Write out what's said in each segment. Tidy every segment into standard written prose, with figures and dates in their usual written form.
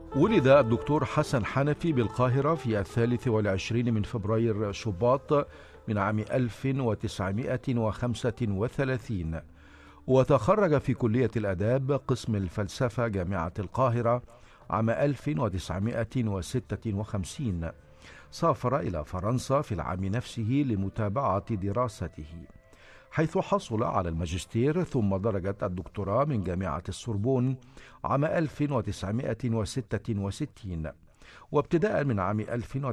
ولد الدكتور حسن حنفي بالقاهرة في 23 من فبراير شباط من عام 1935، وتخرج في كلية الآداب قسم الفلسفة جامعة القاهرة عام 1956. سافر إلى فرنسا في العام نفسه لمتابعة دراسته، حيث حصل على الماجستير ثم درجة الدكتوراه من جامعة السوربون عام 1966. وابتداء من عام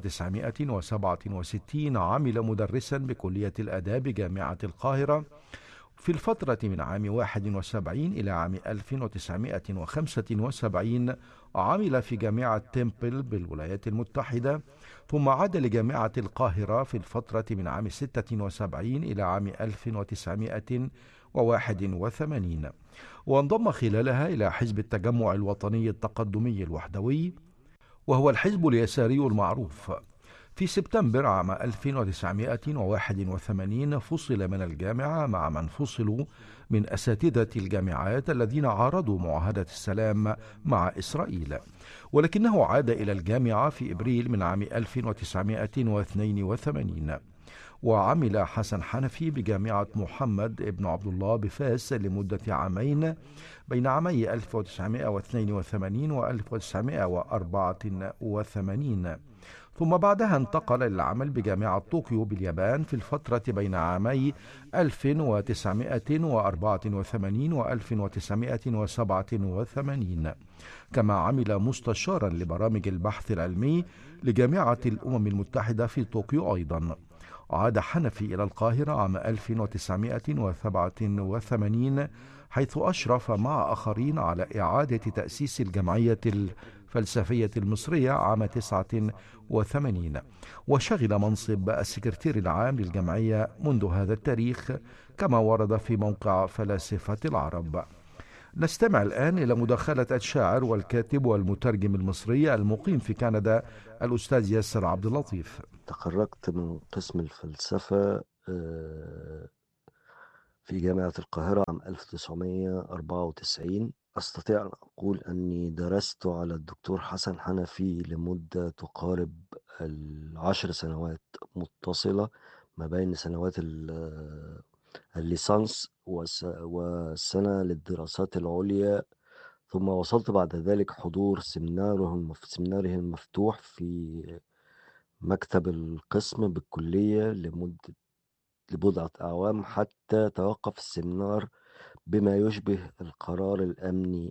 1967 عمل مدرسا بكلية الآداب جامعة القاهرة. في الفترة من عام 71 إلى عام 1975 عمل في جامعة تيمبل بالولايات المتحدة، ثم عاد لجامعة القاهرة في الفترة من عام 76 إلى عام 1981، وانضم خلالها إلى حزب التجمع الوطني التقدمي الوحدوي، وهو الحزب اليساري المعروف. في سبتمبر عام 1981 فصل من الجامعة مع من فصلوا من أساتذة الجامعات الذين عارضوا معاهدة السلام مع إسرائيل، ولكنه عاد إلى الجامعة في إبريل من عام 1982. وعمل حسن حنفي بجامعة محمد بن عبد الله بفاس لمدة عامين بين عامي 1982 و 1984، ثم بعدها انتقل للعمل بجامعة طوكيو باليابان في الفترة بين عامي 1984 و 1987، كما عمل مستشارا لبرامج البحث العلمي لجامعة الأمم المتحدة في طوكيو أيضا. عاد حنفي إلى القاهرة عام 1987، حيث أشرف مع آخرين على إعادة تأسيس الجمعية الفلسفية المصرية عام 89، وشغل منصب السكرتير العام للجمعية منذ هذا التاريخ، كما ورد في موقع فلاسفة العرب. نستمع الآن إلى مداخلة الشاعر والكاتب والمترجم المصري المقيم في كندا الأستاذ ياسر عبد اللطيف. تخرجت من قسم الفلسفة في جامعة القاهرة عام 1994. أستطيع أن أقول أني درست على الدكتور حسن حنفي لمدة تقارب 10 سنوات متصلة، ما بين سنوات الليسانس والسنة للدراسات العليا. ثم وصلت بعد ذلك حضور سمناره المفتوح في مكتب القسم بالكلية لبضعة أعوام، حتى توقف السمنار بما يشبه القرار الأمني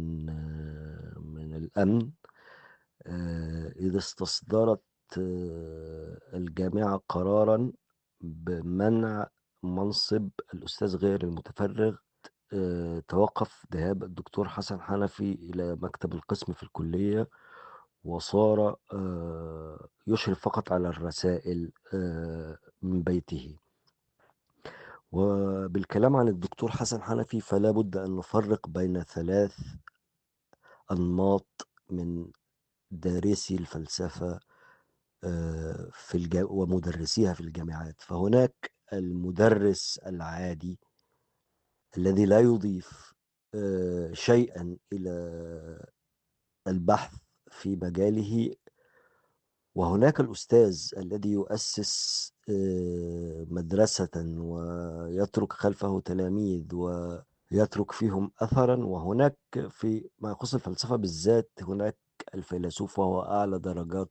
من الأمن، إذا استصدرت الجامعة قرارا بمنع منصب الأستاذ غير المتفرغ. توقف ذهاب الدكتور حسن حنفي إلى مكتب القسم في الكلية، وصار يشرف فقط على الرسائل من بيته. وبالكلام عن الدكتور حسن حنفي فلا بد أن نفرق بين 3 أنماط من دارسي الفلسفة ومدرسيها في الجامعات. فهناك المدرس العادي الذي لا يضيف شيئا إلى البحث في مجاله، وهناك الأستاذ الذي يؤسس مدرسة ويترك خلفه تلاميذ ويترك فيهم أثرا. وهناك في ما يخص الفلسفة بالذات هناك الفيلسوف، وهو أعلى درجات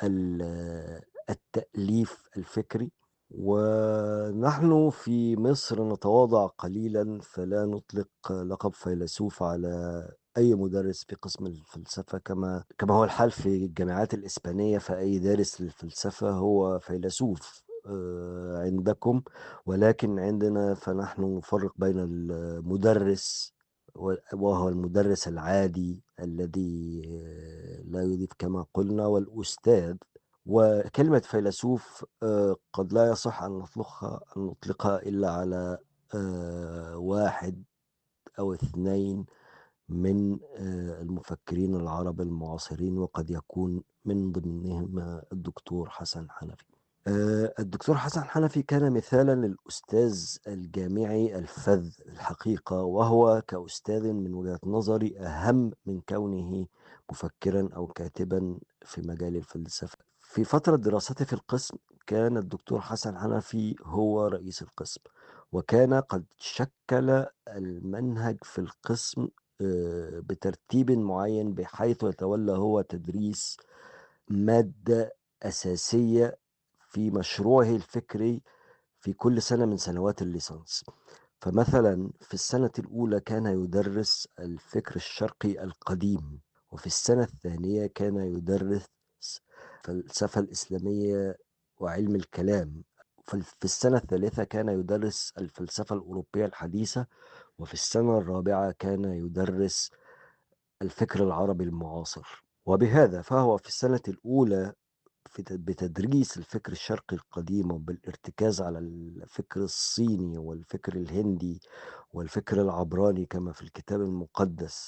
التأليف الفكري. ونحن في مصر نتواضع قليلا، فلا نطلق لقب فيلسوف على أي مدرس في قسم الفلسفة، كما هو الحال في الجامعات الإسبانية، فأي دارس للفلسفة هو فيلسوف عندكم. ولكن عندنا فنحن نفرق بين المدرس، وهو المدرس العادي الذي لا يضيف كما قلنا، والأستاذ. وكلمة فيلسوف قد لا يصح أن نطلقها إلا على واحد أو اثنين من المفكرين العرب المعاصرين، وقد يكون من ضمنهم الدكتور حسن حنفي. الدكتور حسن حنفي كان مثالا للأستاذ الجامعي الفذ الحقيقة، وهو كأستاذ من وجهة نظري أهم من كونه مفكرا أو كاتبا في مجال الفلسفة. في فترة دراستي في القسم كان الدكتور حسن حنفي هو رئيس القسم، وكان قد شكل المنهج في القسم بترتيب معين، بحيث يتولى هو تدريس مادة أساسية في مشروعه الفكري في كل سنة من سنوات الليسانس. فمثلا في السنة الأولى كان يدرس الفكر الشرقي القديم، وفي السنة الثانية كان يدرس الفلسفة الإسلامية وعلم الكلام. في السنة الثالثة كان يدرس الفلسفة الأوروبية الحديثة، وفي السنة الرابعة كان يدرس الفكر العربي المعاصر. وبهذا فهو في السنة الأولى بتدريس الفكر الشرقي القديم، وبالارتكاز على الفكر الصيني والفكر الهندي والفكر العبراني كما في الكتاب المقدس.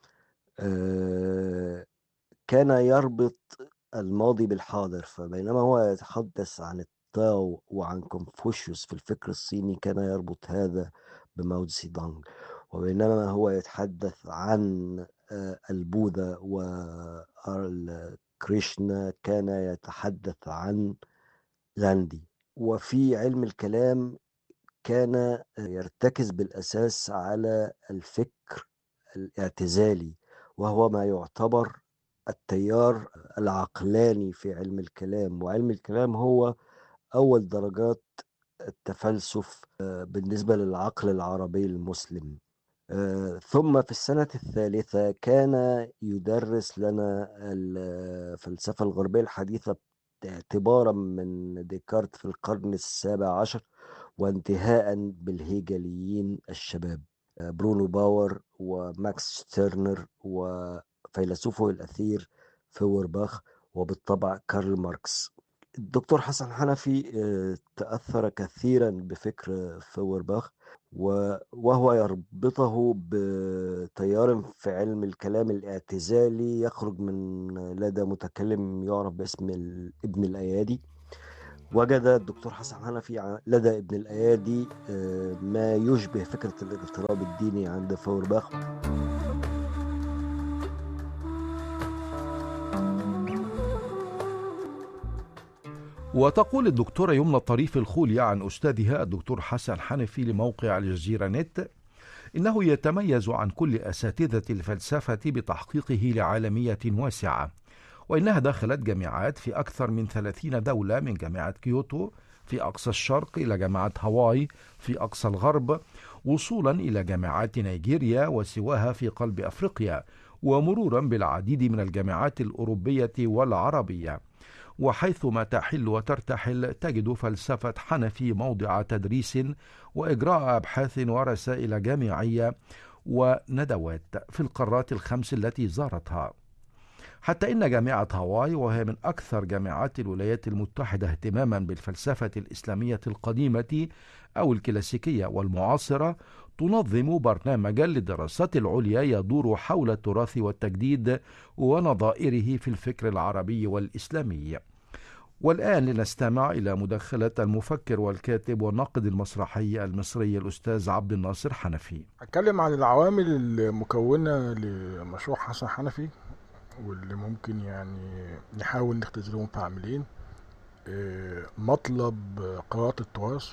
آه، كان يربط الماضي بالحاضر، فبينما هو يتحدث عن التاو وعن كونفوشيوس في الفكر الصيني كان يربط هذا بماو تسي دونغ، وبينما هو يتحدث عن البوذا وكريشنا كان يتحدث عن غاندي. وفي علم الكلام كان يرتكز بالأساس على الفكر الاعتزالي، وهو ما يعتبر التيار العقلاني في علم الكلام. وعلم الكلام هو أول درجات التفلسف بالنسبة للعقل العربي المسلم. ثم في السنة الثالثة كان يدرس لنا الفلسفة الغربية الحديثة اعتبارا من ديكارت في القرن السابع عشر، وانتهاء بالهيجليين الشباب برونو باور وماكس شتيرنر وفيلسوفه الأثير فويرباخ، وبالطبع كارل ماركس. الدكتور حسن حنفي تأثر كثيرا بفكر فويرباخ، وهو يربطه بتيار في علم الكلام الاعتزالي يخرج من لدى متكلم يعرف باسم ابن الأيادي. وجد الدكتور حسن حنفي لدى ابن الأيادي ما يشبه فكرة الاغتراب الديني عند فورباخ. وتقول الدكتورة يمنى الطريف الخولي عن أستاذها الدكتور حسن حنفي لموقع الجزيرة نت: إنه يتميز عن كل أساتذة الفلسفة بتحقيقه لعالمية واسعة، وإنها دخلت جامعات في أكثر من 30 دولة، من جامعة كيوتو في أقصى الشرق إلى جامعة هاواي في أقصى الغرب، وصولا إلى جامعات نيجيريا وسواها في قلب أفريقيا، ومرورا بالعديد من الجامعات الأوروبية والعربية. وحيثما تحل وترتحل تجد فلسفة حنفي موضع تدريس وإجراء أبحاث ورسائل جامعية وندوات في القارات الخمس التي زارتها، حتى إن جامعة هاواي، وهي من أكثر جامعات الولايات المتحدة اهتماما بالفلسفة الإسلامية القديمة أو الكلاسيكية والمعاصرة، تنظم برنامجا للدراسات العليا يدور حول التراث والتجديد ونظائره في الفكر العربي والإسلامي. والآن لنستمع إلى مداخلة المفكر والكاتب والناقد المسرحي المصري الأستاذ عبد الناصر حنفي. هتكلم عن العوامل المكونة لمشروع حسن حنفي، واللي ممكن يعني نحاول نختزلهم في عاملين: مطلب قراءة التراث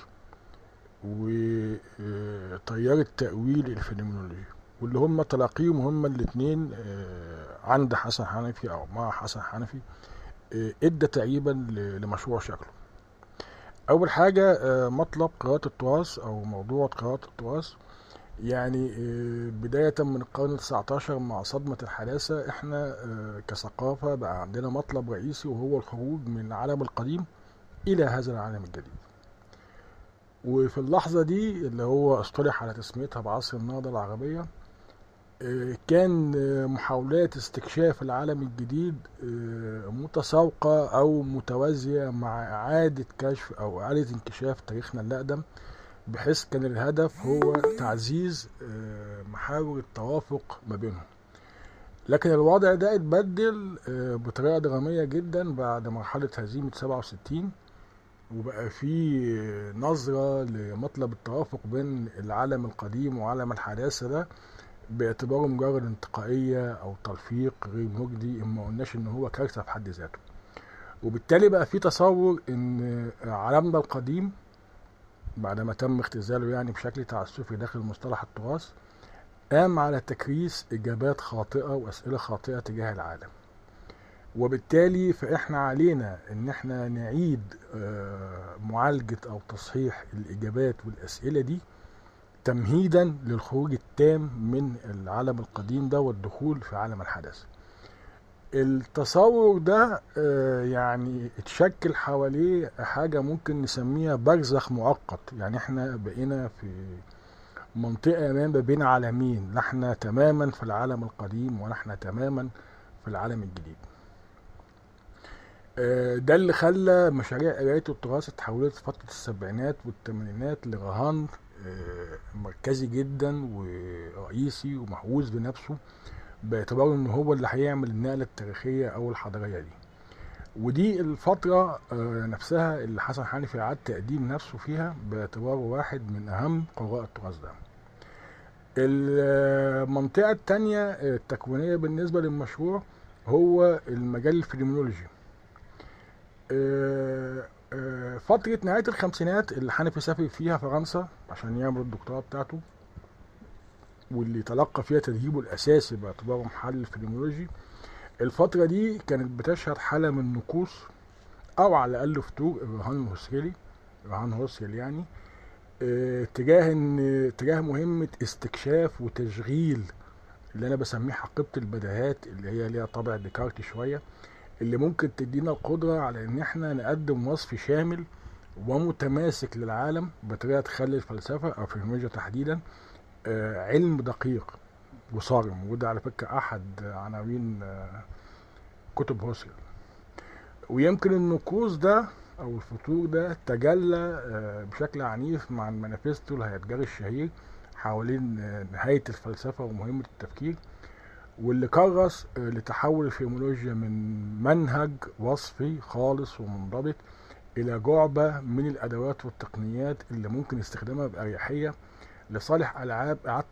وتيار التأويل الفينومينولوجي، واللي هم تلاقيهم هم الاتنين عند حسن حنفي أو مع حسن حنفي ادى تقريبا لمشروع شكله. أول حاجة مطلب قراءة التراث أو موضوع قراءة التراث، يعني بداية من القرن ال19 مع صدمة الحداثة احنا كثقافة بقى عندنا مطلب رئيسي، وهو الخروج من العالم القديم إلى هذا العالم الجديد. وفي اللحظة دي اللي هو اصطلح على تسميتها بعصر النهضة العربية، كان محاولات استكشاف العالم الجديد متساوقة أو متوازية مع إعادة كشف أو إعادة انكشاف تاريخنا الأقدم، بحيث كان الهدف هو تعزيز محاور التوافق ما بينهم. لكن الوضع ده اتبدل بطريقة درامية جدا بعد مرحلة هزيمة 67، وبقى في نظرة لمطلب التوافق بين العالم القديم وعالم الحداثة ده باعتباره مجرد انتقائية أو تلفيق غير مجدي، إما قلناش إن هو كارثة في حد ذاته. وبالتالي بقى في تصور إن عالمنا القديم بعدما تم اختزاله يعني بشكل تعسفي داخل مصطلح التراث قام على تكريس إجابات خاطئة وأسئلة خاطئة تجاه العالم، وبالتالي فإحنا علينا إن إحنا نعيد معالجة أو تصحيح الإجابات والأسئلة دي تمهيدا للخروج التام من العالم القديم ده والدخول في عالم الحداثة. التصور ده يعني اتشكل حواليه حاجة ممكن نسميها برزخ مؤقت، يعني احنا بقينا في منطقة ما بين عالمين، نحن تماما في العالم القديم ونحن تماما في العالم الجديد. ده اللي خلى مشاريع قراية التراث اتحولت في فترة السبعينات والثمانينات لرهان مركزي جدا ورئيسي ومهووس بنفسه باعتباره ان هو اللي هيعمل النقلة التاريخية او الحضارية دي. ودي الفترة نفسها اللي حسن حنفي عاد تقديم نفسه فيها باعتباره واحد من اهم قراء التراث ده. المنطقة التانية التكوينية بالنسبة للمشروع هو المجال الفينومينولوجي. فترة نهاية الخمسينات اللي حنفي سافر فيها فرنسا عشان يعمل الدكتوراه بتاعته، واللي تلقى فيها تدريبه الأساسي باعتباره محلل فينومينولوجي، الفترة دي كانت بتشهد حالة من نقوص أو على الأقل فتور رهان هوسرل يعني تجاه مهمة استكشاف وتشغيل اللي أنا بسميه حقيبة البديهات، اللي هي ليها طابع ديكارتي شوية، اللي ممكن تدينا القدرة على ان احنا نقدم وصف شامل ومتماسك للعالم بطريقة تخلي الفلسفة او الفينوميولوجيا تحديدا علم دقيق وصارم. وده على فكرة احد عناوين كتب هوسرل. ويمكن النقوص ده او الفتور ده تجلى بشكل عنيف مع المانيفستو اللي هيتجري الشهير حوالين نهاية الفلسفة ومهمة التفكير، واللي كرس لتحول الفينوميولوجيا من منهج وصفي خالص ومنضبط الى جعبة من الادوات والتقنيات اللي ممكن استخدامها بأريحية لصالح العاب